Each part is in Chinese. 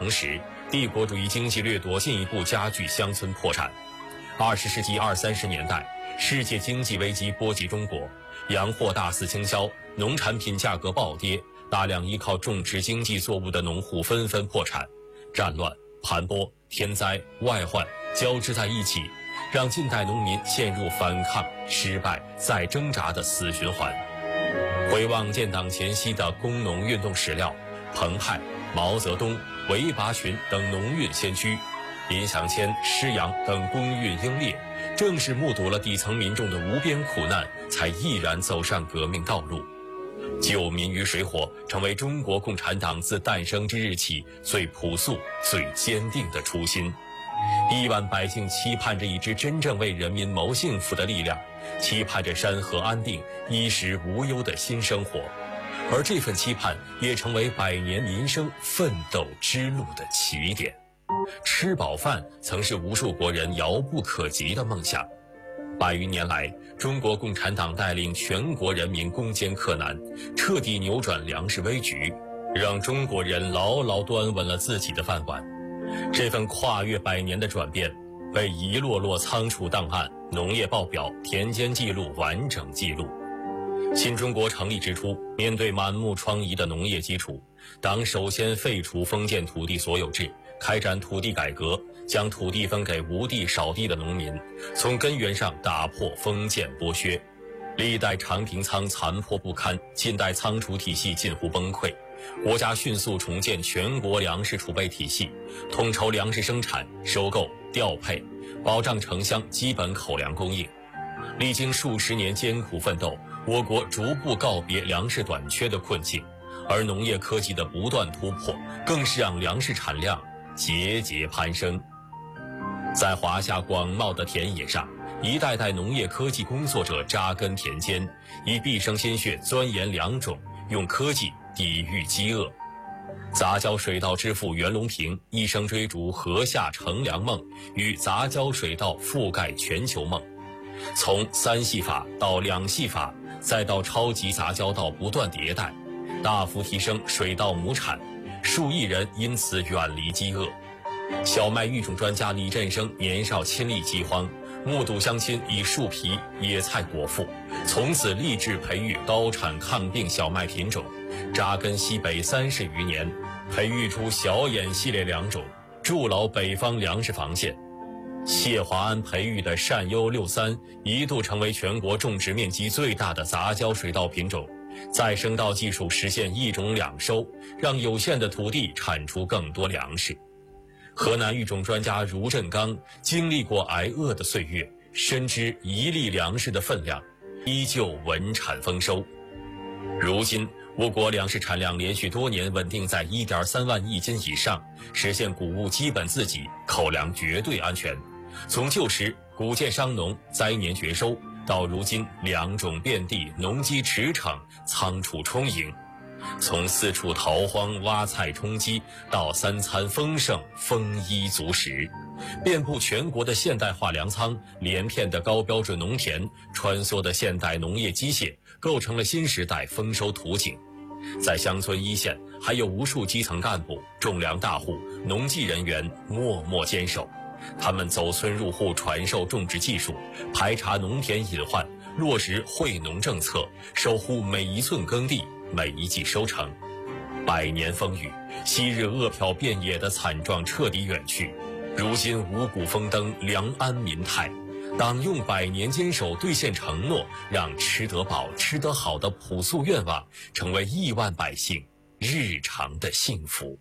同时，帝国主义经济掠夺进一步加剧乡村破产。20世纪20-30年代，世界经济危机波及中国，洋货大肆倾销，农产品价格暴跌，大量依靠种植经济作物的农户纷纷破产。战乱、盘剥、天灾、外患交织在一起，让近代农民陷入反抗、失败、再挣扎的死循环。回望建党前夕的工农运动史料，彭湃、毛泽东、韦拔群等农运先驱，林祥谦、施洋等工运英烈，正是目睹了底层民众的无边苦难，才毅然走上革命道路。救民于水火成为中国共产党自诞生之日起最朴素、最坚定的初心。亿万百姓期盼着一支真正为人民谋幸福的力量，期盼着山河安定、衣食无忧的新生活，而这份期盼也成为百年民生奋斗之路的起点。吃饱饭曾是无数国人遥不可及的梦想。100余年来，中国共产党带领全国人民攻坚克难，彻底扭转粮食危局，让中国人牢牢端稳了自己的饭碗。这份跨越100年的转变，被一摞摞仓储档案、农业报表、田间记录完整记录。新中国成立之初，面对满目疮痍的农业基础，党首先废除封建土地所有制，开展土地改革，将土地分给无地少地的农民，从根源上打破封建剥削。历代长平仓残破不堪，近代仓储体系近乎崩溃，国家迅速重建全国粮食储备体系，统筹粮食生产、收购、调配，保障城乡基本口粮供应。历经数十年艰苦奋斗，我国逐步告别粮食短缺的困境，而农业科技的不断突破，更是让粮食产量节节攀升。在华夏广袤的田野上，一代代农业科技工作者扎根田间，以毕生心血钻研良种，用科技抵御饥饿。杂交水稻之父袁隆平一生追逐禾下乘凉梦与杂交水稻覆盖全球梦，从3系法到2系法，再到超级杂交稻不断迭代，大幅提升水稻亩产，数亿人因此远离饥饿。小麦育种专家李振生年少亲历饥荒，目睹乡亲以树皮、野菜果腹，从此立志培育高产抗病小麦品种，扎根西北30余年，培育出小眼系列良种，筑牢北方粮食防线。谢华安培育的善优63一度成为全国种植面积最大的杂交水稻品种，再生稻技术实现1种2收，让有限的土地产出更多粮食。河南育种专家茹振刚经历过挨饿的岁月，深知1粒粮食的分量，依旧稳产丰收。如今，我国粮食产量连续多年稳定在1.3万亿斤以上，实现谷物基本自给，口粮绝对安全。从旧时谷贱伤农，灾年绝收，到如今粮种遍地，农机驰骋，仓储充盈。从四处逃荒挖菜充饥，到3餐丰盛，丰衣足食，遍布全国的现代化粮仓，连片的高标准农田，穿梭的现代农业机械，构成了新时代丰收图景。在乡村一线，还有无数基层干部、种粮大户、农技人员默默坚守，他们走村入户，传授种植技术，排查农田隐患，落实惠农政策，守护每一寸耕地，每一季收成。100年风雨，昔日饿殍遍野的惨状彻底远去，如今五谷丰登，粮安民泰。党用100年坚守兑现承诺，让吃得饱、吃得好的朴素愿望成为亿万百姓日常的幸福。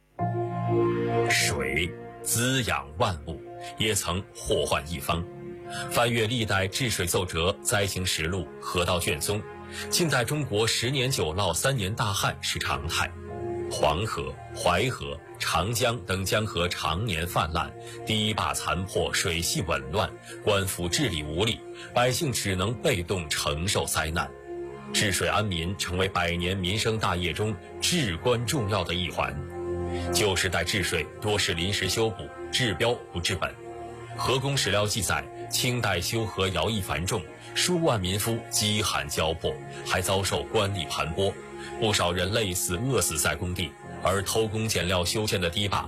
水滋养万物，也曾祸患一方。翻阅历代治水奏折、灾情实录、河道卷宗，近代中国10年9涝、3年大旱是常态。黄河、淮河、长江等江河常年泛滥，堤坝残破，水系紊乱，官府治理无力，百姓只能被动承受灾难。治水安民成为100年民生大业中至关重要的一环。旧时代治水多是临时修补，治标不治本。河工史料记载，清代修河徭役繁重，数万民夫饥寒交迫，还遭受官吏盘剥，不少人累死饿死在工地，而偷工减料修建的堤坝